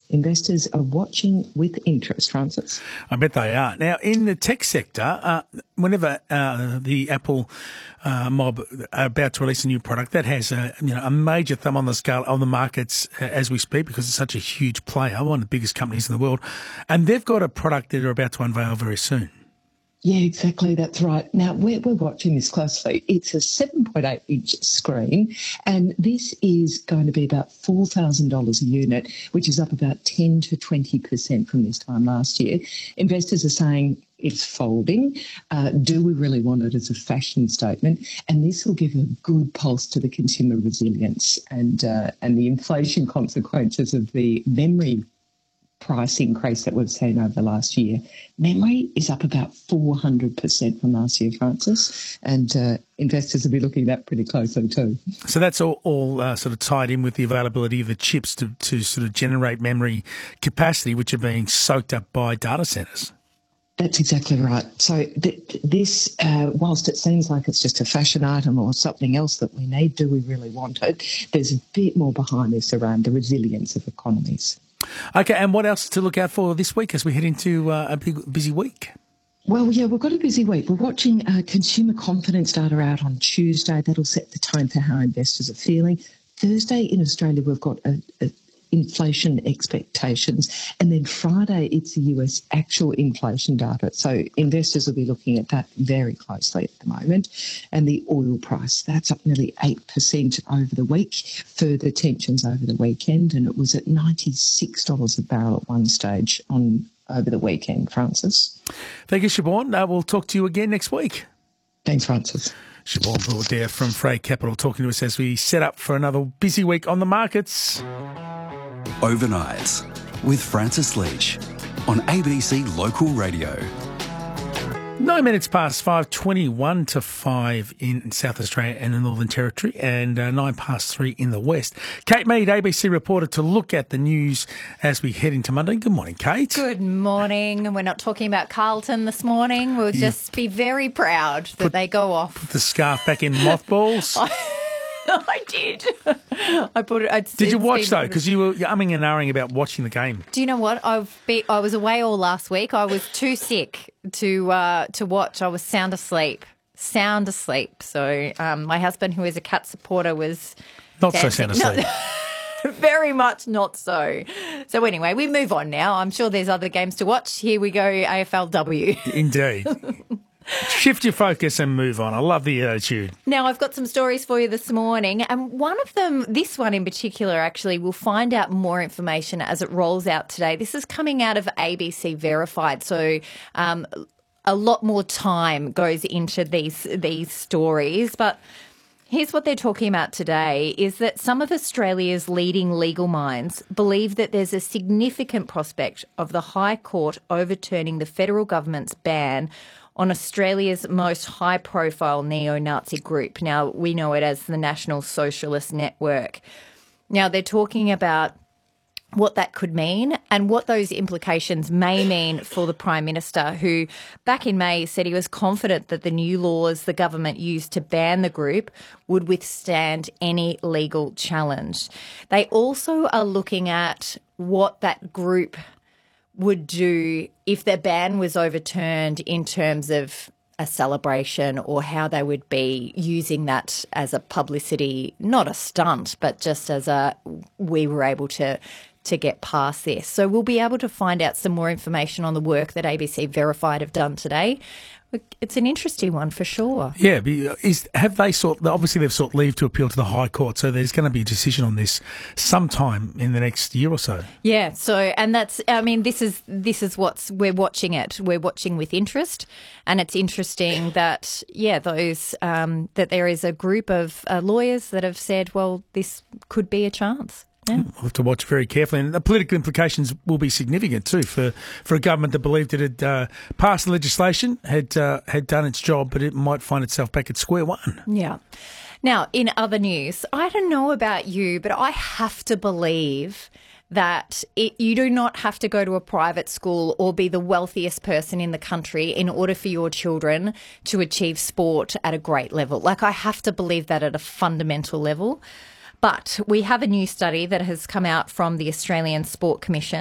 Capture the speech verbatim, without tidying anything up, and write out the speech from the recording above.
investors are watching with interest, Francis. I bet they are. Now, in the tech sector, uh, whenever uh, the Apple uh, mob are about to release a new product, that has a, you know, a major thumb on the scale on the markets as we speak, because it's such a huge player, one of the biggest companies in the world. And they've got a product that they're about to unveil very soon. Yeah, exactly. That's right. Now, we're, we're watching this closely. It's a seven point eight inch screen, and this is going to be about four thousand dollars a unit, which is up about ten to twenty percent from this time last year. Investors are saying it's folding. Uh, do we really want it as a fashion statement? And this will give a good pulse to the consumer resilience and, uh, and the inflation consequences of the memory price increase that we've seen over the last year. Memory is up about four hundred percent from last year, Francis, and uh, investors will be looking at that pretty closely too. So that's all, all uh, sort of tied in with the availability of the chips to, to sort of generate memory capacity, which are being soaked up by data centres. That's exactly right. So th- this, uh, whilst it seems like it's just a fashion item or something else that we need, do we really want it? There's a bit more behind this around the resilience of economies. Okay, and what else to look out for this week as we head into uh, a big, busy week? Well, yeah, we've got a busy week. We're watching uh, consumer confidence data out on Tuesday. That'll set the tone for how investors are feeling. Thursday in Australia, we've got a, a inflation expectations. And then Friday, it's the U S actual inflation data. So investors will be looking at that very closely at the moment. And the oil price, that's up nearly eight percent over the week. Further tensions over the weekend, and it was at ninety-six dollars a barrel at one stage on over the weekend, Francis. Thank you, Siobhan. Uh, we'll talk to you again next week. Thanks, Francis. Siobhan Broad there from Fray Capital talking to us as we set up for another busy week on the markets. Overnights with Francis Leach on A B C Local Radio. Nine minutes past five, twenty-one to five in South Australia and the Northern Territory, and uh, nine past three in the West. Kate Mead, A B C reporter, to look at the news as we head into Monday. Good morning, Kate. Good morning. We're not talking about Carlton this morning. We'll you just be very proud that put, they go off. Put the scarf back in mothballs. I did. I put it. I'd did you watch though? Because you were you're umming and ahhing about watching the game. Do you know what? I've be, I was away all last week. I was too sick to uh, to watch. I was sound asleep, sound asleep. So um, my husband, who is a cat supporter, was not dancing. so sound asleep. No, very much not so. So anyway, we move on now. I'm sure there's other games to watch. Here we go, A F L W. Indeed. Shift your focus and move on. I love the attitude. Now, I've got some stories for you this morning, and one of them, this one in particular, actually, we'll find out more information as it rolls out today. This is coming out of A B C Verified, so um, a lot more time goes into these these stories, but here's what they're talking about today, is that some of Australia's leading legal minds believe that there's a significant prospect of the High Court overturning the federal government's ban on Australia's most high-profile neo-Nazi group. Now, we know it as the National Socialist Network. Now, they're talking about what that could mean and what those implications may mean for the Prime Minister, who back in May said he was confident that the new laws the government used to ban the group would withstand any legal challenge. They also are looking at what that group would do if their ban was overturned in terms of a celebration, or how they would be using that as a publicity, not a stunt, but just as a, we were able to to get past this. So we'll be able to find out some more information on the work that A B C Verified have done today. It's an interesting one for sure. Yeah, is have they sought? Obviously, they've sought leave to appeal to the High Court, so there's going to be a decision on this sometime in the next year or so. Yeah. So, and that's, I mean, this is this is what's we're watching it. We're watching with interest, and it's interesting that yeah, those um, that there is a group of uh, lawyers that have said, well, this could be a chance. Yeah. We'll have to watch very carefully. And the political implications will be significant too for, for a government that believed it had uh, passed the legislation, had uh, had done its job, but it might find itself back at square one. Yeah. Now, in other news, I don't know about you, but I have to believe that it, you do not have to go to a private school or be the wealthiest person in the country in order for your children to achieve sport at a great level. Like, I have to believe that at a fundamental level. But we have a new study that has come out from the Australian Sport Commission